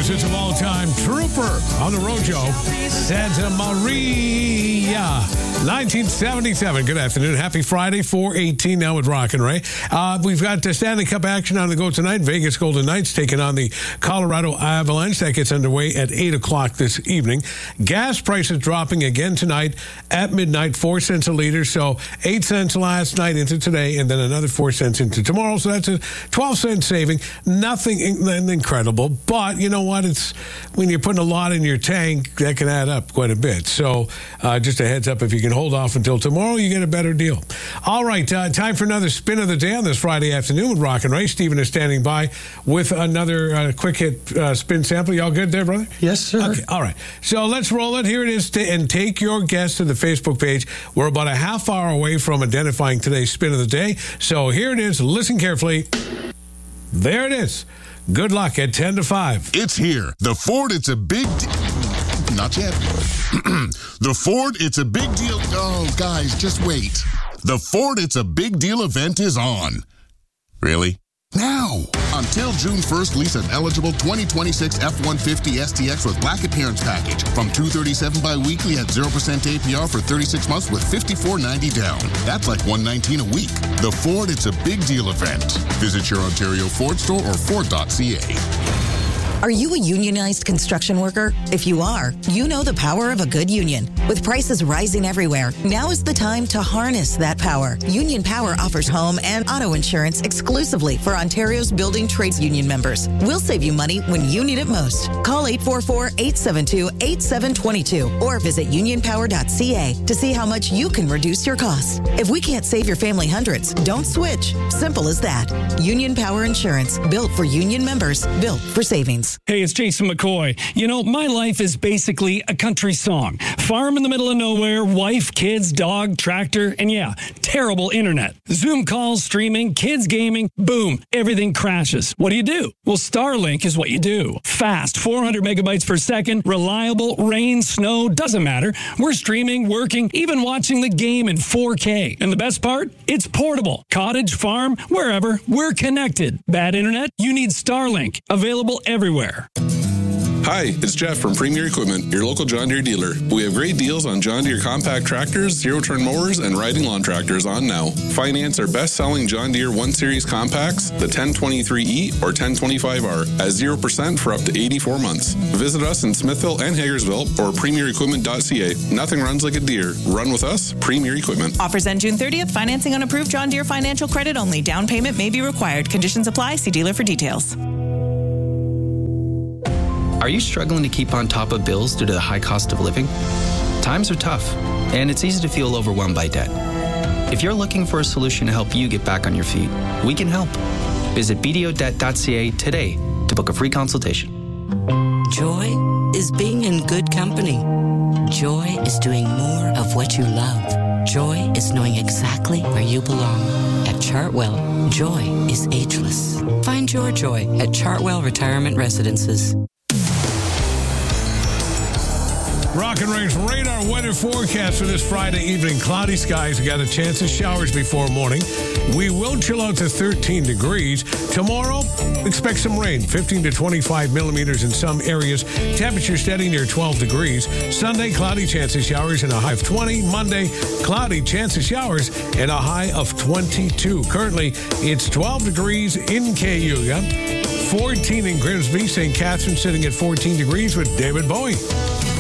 greatest hits of all time, Trooper on the Rojo, Santa Maria, 1977. Good afternoon. Happy Friday, 4:18 now with Rock and Ray. We've got the Stanley Cup action on the go tonight. Vegas Golden Knights taking on the Colorado Avalanche. That gets underway at 8 o'clock this evening. Gas prices dropping again tonight at midnight, 4 cents a liter. So 8 cents last night into today, and then another 4 cents into tomorrow. So that's a 12-cent saving. Nothing incredible, but you know what? It's when you're putting a lot in your tank, that can add up quite a bit. So just a heads up, if you can hold off until tomorrow, you get a better deal. All right, time for another spin of the day on this Friday afternoon with Rock and Ray. Stephen is standing by with another quick hit spin sample. Y'all good there, brother? Yes, sir. Okay, all right. So let's roll it. Here it is, and take your guess to the Facebook page. We're about a half hour away from identifying today's spin of the day. So here it is. Listen carefully. There it is. Good luck at 10 to 5. It's here. The Ford, it's a big... Not yet. The Ford, it's a big deal... Oh, guys, just wait. The Ford, it's a big deal event is on. Really? Now! Until June 1st, lease an eligible 2026 F-150 STX with black appearance package from $237 bi-weekly at 0% APR for 36 months with $54.90 down. That's like $119 a week. The Ford, it's a big deal event. Visit your Ontario Ford store or Ford.ca. Are you a unionized construction worker? If you are, you know the power of a good union. With prices rising everywhere, now is the time to harness that power. Union Power offers home and auto insurance exclusively for Ontario's building trades union members. We'll save you money when you need it most. Call 844-872-8722 or visit unionpower.ca to see how much you can reduce your costs. If we can't save your family hundreds, don't switch. Simple as that. Union Power Insurance, built for union members, built for savings. Hey, it's Jason McCoy. You know, my life is basically a country song. Farm in the middle of nowhere, wife, kids, dog, tractor, and yeah, terrible internet. Zoom calls, streaming, kids gaming, boom, everything crashes. What do? Well, Starlink is what you do. Fast, 400 megabytes per second, reliable, rain, snow, doesn't matter. We're streaming, working, even watching the game in 4K. And the best part? It's portable. Cottage, farm, wherever, we're connected. Bad internet? You need Starlink. Available everywhere. Hi, it's Jeff from Premier Equipment, your local John Deere dealer. We have great deals on John Deere compact tractors, zero-turn mowers, and riding lawn tractors on now. Finance our best-selling John Deere 1 Series compacts, the 1023E or 1025R, at 0% for up to 84 months. Visit us in Smithville and Hagersville or premierequipment.ca. Nothing runs like a Deere. Run with us, Premier Equipment. Offers end June 30th. Financing on approved John Deere financial credit only. Down payment may be required. Conditions apply. See dealer for details. Are you struggling to keep on top of bills due to the high cost of living? Times are tough, and it's easy to feel overwhelmed by debt. If you're looking for a solution to help you get back on your feet, we can help. Visit bdodebt.ca today to book a free consultation. Joy is being in good company. Joy is doing more of what you love. Joy is knowing exactly where you belong. At Chartwell, joy is ageless. Find your joy at Chartwell Retirement Residences. Rock and Ray's radar weather forecast for this Friday evening. Cloudy skies. We got a chance of showers before morning. We will chill out to 13 degrees. Tomorrow, expect some rain, 15 to 25 millimeters in some areas. Temperature steady near 12 degrees. Sunday, cloudy, chance of showers and a high of 20. Monday, cloudy, chance of showers and a high of 22. Currently, it's 12 degrees in Cayuga, 14 in Grimsby. St. Catharines sitting at 14 degrees with David Bowie.